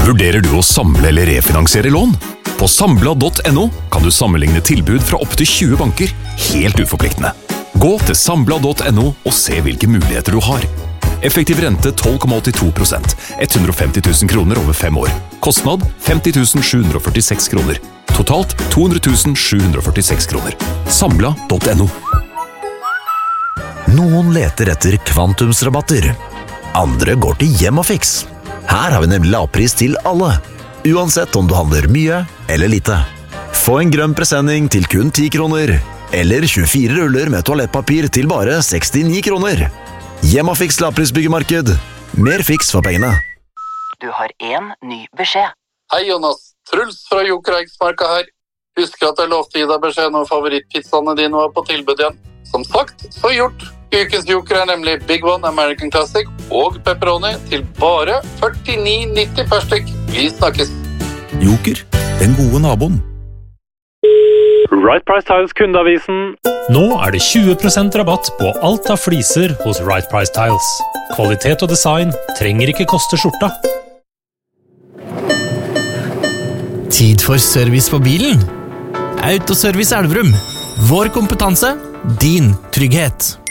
Vurderer du å samle eller refinansiere lån? På Sambla.no kan du sammenligne tilbud fra opp til 20 banker, helt uforpliktende. Gå til Sambla.no og se hvilke muligheter du har. Effektiv rente 12,82%, 150 000 kroner over 5 år. Kostnad 50 746 kroner. Totalt 200 746 kroner. Sambla.no. Noen leter etter kvantumsrabatter. Andre går til Hjemmafix. Her har vi nemlig lavpris til alle, uansett om du handler mye eller lite. Få en grønn presenning til kun 10 kroner, eller 24 ruller med toalettpapir til bare 69 kroner. Hjemmafix lavprisbyggemarked. Mer fiks for pengene. Du har en ny beskjed. Hei Jonas, Truls fra Joker Eiksmarka her. Husker at jeg lovte å gi deg beskjed når favorittpizzaene dine var på tilbud igjen. Som sagt, så gjort. Ukens Joker nemlig Big One American Classic og pepperoni til bare 49,90 per stykk. Vi snakkes. Joker, den gode naboen. Right Price Tiles kundeavisen. Nå det 20% rabatt på alt av fliser hos Right Price Tiles. Kvalitet og design trenger ikke koste skjorta. Tid for service på bilen. Autoservice Elverum. Vår kompetanse, din trygghet.